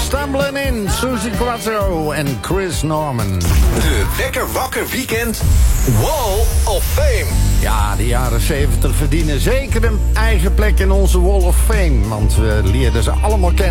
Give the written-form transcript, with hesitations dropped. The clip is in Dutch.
Stumbling In, Suzy Quatro en Chris Norman. De Wekker Wakker Weekend Wall of Fame. Ja, de jaren 70 verdienen zeker een eigen plek in onze Wall of Fame. Want we leerden ze allemaal kennen.